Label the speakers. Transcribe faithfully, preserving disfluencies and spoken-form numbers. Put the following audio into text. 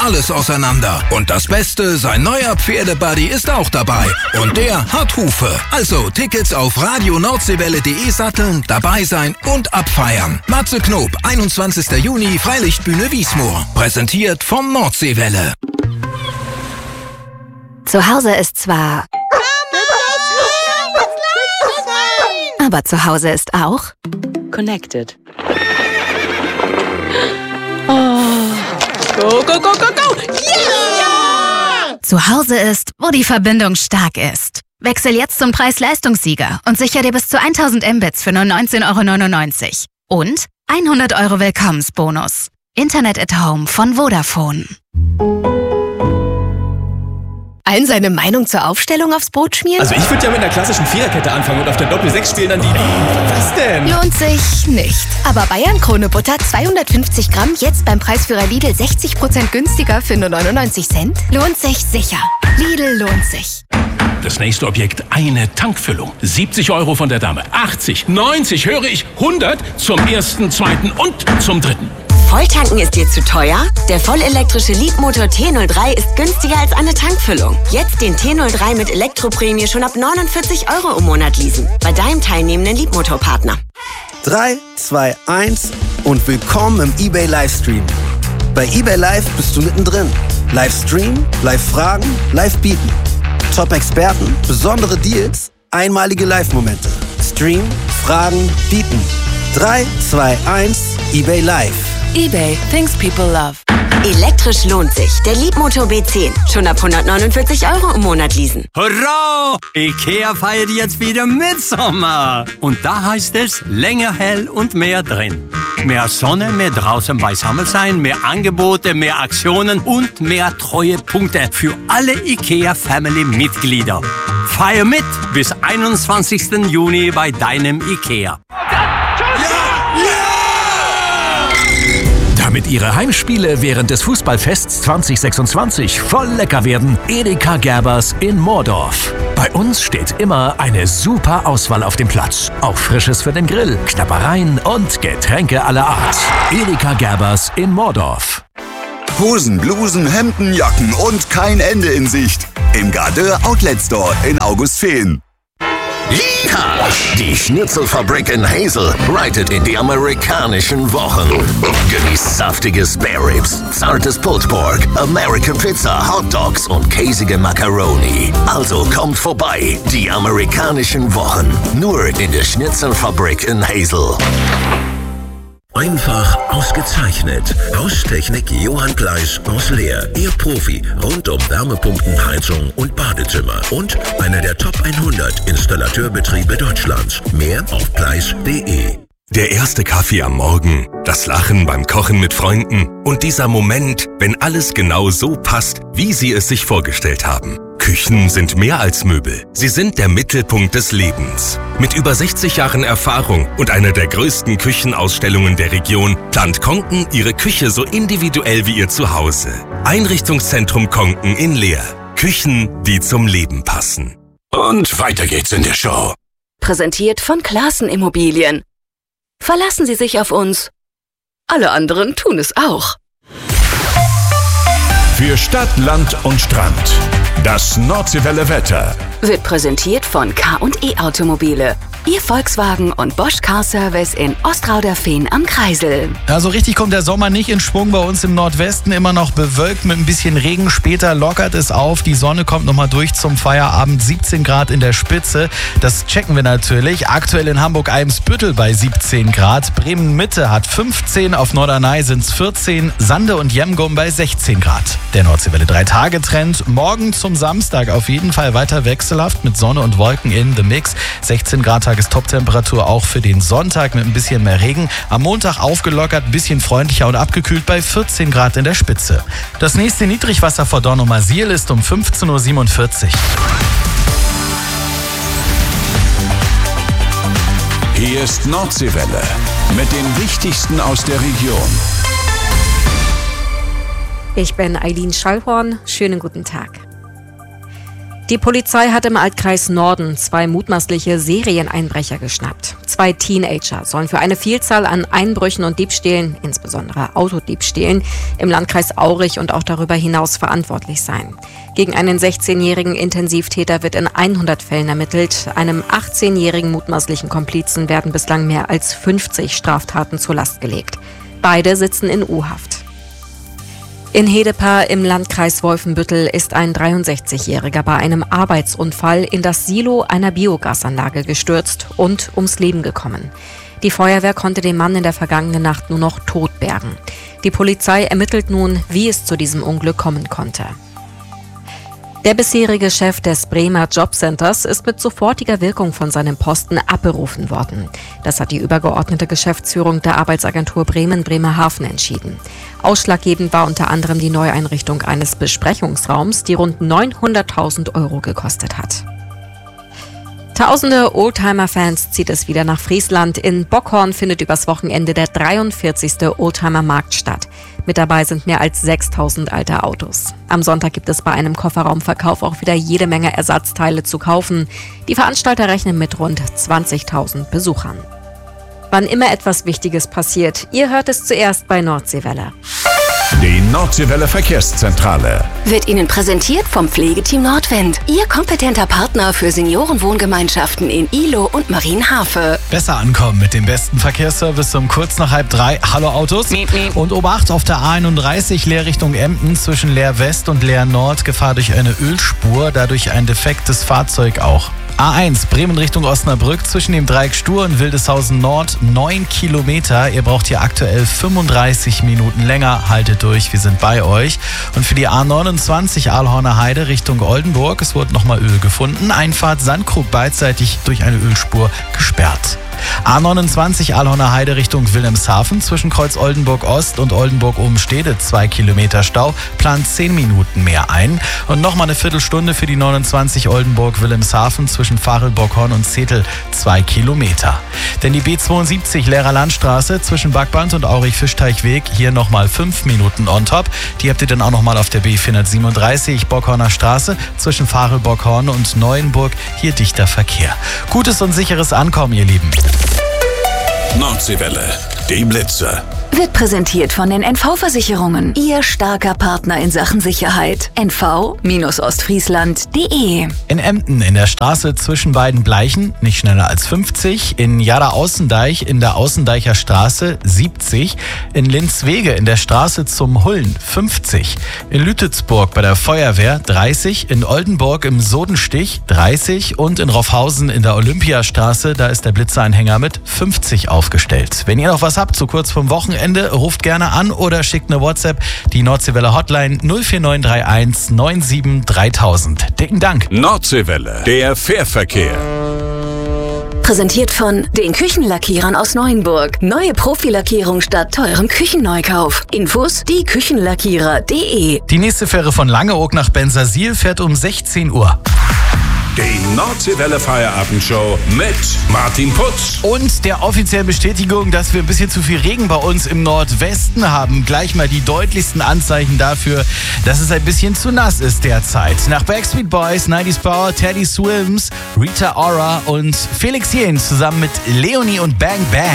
Speaker 1: alles auseinander. Und das Beste, sein neuer Pferdebuddy ist auch dabei. Und der hat Hufe. Also Tickets auf radio nordseewelle punkt de satteln, dabei sein und abfeiern. Matze Knob, einundzwanzigster Juni, Freilichtbühne Wiesmoor. Präsentiert von Nordseewelle.
Speaker 2: Zu Hause ist zwar... Aber zu Hause ist auch...
Speaker 3: Connected. Oh. Go, go, go, go, go! Yeah!
Speaker 2: Zu Hause ist, wo die Verbindung stark ist. Wechsel jetzt zum Preis-Leistungssieger und sicher dir bis zu tausend Mbits für nur neunzehn Euro neunundneunzig. Und hundert Euro Willkommensbonus. Internet at Home von Vodafone.
Speaker 4: Allen seine Meinung zur Aufstellung aufs Brot schmieren?
Speaker 5: Also ich würde ja mit einer klassischen Viererkette anfangen und auf der Doppel sechs spielen dann die... Was denn?
Speaker 4: Lohnt sich nicht. Aber Bayern Krone Butter zweihundertfünfzig Gramm jetzt beim Preisführer Lidl sechzig Prozent günstiger für nur neunundneunzig Cent? Lohnt sich sicher. Lidl lohnt sich.
Speaker 6: Das nächste Objekt, eine Tankfüllung. siebzig Euro von der Dame. achtzig, neunzig, höre ich, hundert zum ersten, zweiten und zum dritten.
Speaker 7: Volltanken ist dir zu teuer? Der vollelektrische Leapmotor T null drei ist günstiger als eine Tankfüllung. Jetzt den T null drei mit Elektroprämie schon ab neunundvierzig Euro im Monat leasen. Bei deinem teilnehmenden Leapmotor-Partner.
Speaker 8: drei, zwei, eins und willkommen im eBay Livestream. Bei eBay Live bist du mittendrin. Livestream, Live-Fragen, Live-Bieten. Top-Experten, besondere Deals, einmalige Live-Momente. Stream, Fragen, Bieten. drei, zwei, eins, eBay Live.
Speaker 3: eBay, things people love.
Speaker 7: Elektrisch lohnt sich. Der Leapmotor B zehn. Schon ab hundertneunundvierzig Euro im Monat leasen.
Speaker 9: Hurra! IKEA feiert jetzt wieder Mitsommer. Und da heißt es, länger hell und mehr drin. Mehr Sonne, mehr draußen beisammen sein, mehr Angebote, mehr Aktionen und mehr Treuepunkte für alle IKEA-Family-Mitglieder. Feier mit bis einundzwanzigsten Juni bei deinem IKEA.
Speaker 10: Damit Ihre Heimspiele während des Fußballfests zwanzig sechsundzwanzig voll lecker werden, Edeka Gerbers in Moordorf. Bei uns steht immer eine super Auswahl auf dem Platz. Auch Frisches für den Grill, Knabbereien und Getränke aller Art. Edeka Gerbers in Moordorf.
Speaker 11: Hosen, Blusen, Hemden, Jacken und kein Ende in Sicht. Im Gardeur Outlet Store in Augustfehn.
Speaker 12: Yeehaw! Die Schnitzelfabrik in Hazel reitet in die amerikanischen Wochen. Genießt saftige Spare Ribs, zartes Pulled Pork, American Pizza, Hot Dogs und käsige Macaroni. Also kommt vorbei, die amerikanischen Wochen. Nur in der Schnitzelfabrik in Hazel.
Speaker 13: Einfach ausgezeichnet. Haustechnik Johann Gleis aus Leer. Ihr Profi rund um Wärmepumpen, Heizung und Badezimmer. Und einer der Top hundert Installateurbetriebe Deutschlands. Mehr auf gleis punkt de.
Speaker 14: Der erste Kaffee am Morgen, das Lachen beim Kochen mit Freunden und dieser Moment, wenn alles genau so passt, wie Sie es sich vorgestellt haben. Küchen sind mehr als Möbel. Sie sind der Mittelpunkt des Lebens. Mit über sechzig Jahren Erfahrung und einer der größten Küchenausstellungen der Region plant Konken Ihre Küche so individuell wie Ihr Zuhause. Einrichtungszentrum Konken in Leer. Küchen, die zum Leben passen.
Speaker 6: Und weiter geht's in der Show.
Speaker 3: Präsentiert von Klaassen Immobilien. Verlassen Sie sich auf uns. Alle anderen tun es auch.
Speaker 10: Für Stadt, Land und Strand. Das Nordseewelle Wetter
Speaker 3: Wird präsentiert von K und E Automobile. Ihr Volkswagen und Bosch Car Service in Ostrauderfehn am Kreisel.
Speaker 15: Ja, so richtig kommt der Sommer nicht in Schwung bei uns im Nordwesten. Immer noch bewölkt mit ein bisschen Regen. Später lockert es auf. Die Sonne kommt nochmal durch zum Feierabend. siebzehn Grad in der Spitze. Das checken wir natürlich. Aktuell in Hamburg-Eimsbüttel bei siebzehn Grad. Bremen-Mitte hat fünfzehn. Auf Norderney sind es vierzehn. Sande und Jemgum bei sechzehn Grad. Der Nordseewelle drei Tage Trend. Morgen zum Samstag auf jeden Fall weiter wechselhaft mit Sonne und Wolken in the Mix. sechzehn Grad Tagestoptemperatur auch für den Sonntag mit ein bisschen mehr Regen. Am Montag aufgelockert, ein bisschen freundlicher und abgekühlt bei vierzehn Grad in der Spitze. Das nächste Niedrigwasser vor Dornumersiel ist um fünfzehn Uhr siebenundvierzig.
Speaker 16: Hier ist Nordseewelle mit den Wichtigsten aus der Region.
Speaker 17: Ich bin Eileen Schallhorn. Schönen guten Tag. Die Polizei hat im Altkreis Norden zwei mutmaßliche Serieneinbrecher geschnappt. Zwei Teenager sollen für eine Vielzahl an Einbrüchen und Diebstählen, insbesondere Autodiebstählen, im Landkreis Aurich und auch darüber hinaus verantwortlich sein. Gegen einen sechzehnjährigen Intensivtäter wird in hundert Fällen ermittelt. Einem achtzehnjährigen mutmaßlichen Komplizen werden bislang mehr als fünfzig Straftaten zur Last gelegt. Beide sitzen in U-Haft. In Hedepa im Landkreis Wolfenbüttel ist ein dreiundsechzigjähriger bei einem Arbeitsunfall in das Silo einer Biogasanlage gestürzt und ums Leben gekommen. Die Feuerwehr konnte den Mann in der vergangenen Nacht nur noch tot bergen. Die Polizei ermittelt nun, wie es zu diesem Unglück kommen konnte. Der bisherige Chef des Bremer Jobcenters ist mit sofortiger Wirkung von seinem Posten abberufen worden. Das hat die übergeordnete Geschäftsführung der Arbeitsagentur Bremen-Bremerhaven entschieden. Ausschlaggebend war unter anderem die Neueinrichtung eines Besprechungsraums, die rund neunhunderttausend Euro gekostet hat. Tausende Oldtimer-Fans zieht es wieder nach Friesland. In Bockhorn findet übers Wochenende der dreiundvierzigste Oldtimer-Markt statt. Mit dabei sind mehr als sechstausend alte Autos. Am Sonntag gibt es bei einem Kofferraumverkauf auch wieder jede Menge Ersatzteile zu kaufen. Die Veranstalter rechnen mit rund zwanzigtausend Besuchern. Wann immer etwas Wichtiges passiert, ihr hört es zuerst bei Nordseewelle.
Speaker 16: Die Nordseewelle Verkehrszentrale
Speaker 3: Wird Ihnen präsentiert vom Pflegeteam Nordwind. Ihr kompetenter Partner für Seniorenwohngemeinschaften in Ihlow und Marienhafe.
Speaker 15: Besser ankommen mit dem besten Verkehrsservice um kurz nach halb drei. Hallo Autos.
Speaker 3: Miep, miep.
Speaker 15: Und Obacht auf der A einunddreißig Leer Richtung Emden zwischen Leer West und Leer Nord. Gefahr durch eine Ölspur, dadurch ein defektes Fahrzeug auch. A eins Bremen Richtung Osnabrück zwischen dem Dreieck Stur und Wildeshausen Nord neun Kilometer. Ihr braucht hier aktuell fünfunddreißig Minuten länger. Haltet durch, wir sind bei euch. Und für die A neunundzwanzig Aalhorner Heide Richtung Oldenburg, es wurde nochmal Öl gefunden. Einfahrt Sandkrug beidseitig durch eine Ölspur gesperrt. A neunundzwanzig Aalhorner Heide Richtung Wilhelmshaven zwischen Kreuz Oldenburg Ost und Oldenburg Obenstede zwei Kilometer Stau, plant zehn Minuten mehr ein. Und nochmal eine Viertelstunde für die neunundzwanzig Oldenburg Wilhelmshaven zwischen Farel-Bockhorn und Zetel zwei Kilometer. Denn die B zweiundsiebzig Lehrer Landstraße zwischen Backband und Aurich-Fischteichweg hier nochmal fünf Minuten on top. Die habt ihr dann auch nochmal auf der B vierhundertsiebenunddreißig Bockhorner Straße zwischen Farel-Bockhorn und Neuenburg, hier dichter Verkehr. Gutes und sicheres Ankommen, ihr Lieben.
Speaker 16: Nordseewelle, die Blitze.
Speaker 3: Wird präsentiert von den N V-Versicherungen. Ihr starker Partner in Sachen Sicherheit. N V Ostfriesland Punkt de.
Speaker 15: In Emden in der Straße zwischen beiden Bleichen nicht schneller als fünfzig. In Jada-Außendeich in der Außendeicher Straße siebzig. In Linzwege in der Straße zum Hullen fünfzig. In Lütetsburg bei der Feuerwehr dreißig. In Oldenburg im Sodenstich dreißig. Und in Roffhausen in der Olympiastraße, da ist der Blitzeanhänger mit fünfzig aufgestellt. Wenn ihr noch was habt, so kurz vom Wochenende, ruft gerne an oder schickt eine WhatsApp. Die Nordseewelle Hotline null vier neun drei eins neun sieben dreitausend. Dicken Dank.
Speaker 16: Nordseewelle, der Fährverkehr.
Speaker 3: Präsentiert von den Küchenlackierern aus Neuenburg. Neue Profilackierung statt teurem Küchenneukauf. Infos die Küchenlackierer Punkt de.
Speaker 15: Die nächste Fähre von Langeoog nach Bensersiel fährt um sechzehn Uhr.
Speaker 16: Die Nordseewelle Feierabendshow mit Martin Putz.
Speaker 15: Und der offiziellen Bestätigung, dass wir ein bisschen zu viel Regen bei uns im Nordwesten haben. Gleich mal die deutlichsten Anzeichen dafür, dass es ein bisschen zu nass ist derzeit. Nach Backstreet Boys, neunziger Power, Teddy Swims, Rita Ora und Felix Jähn zusammen mit Leonie und Bang Bang.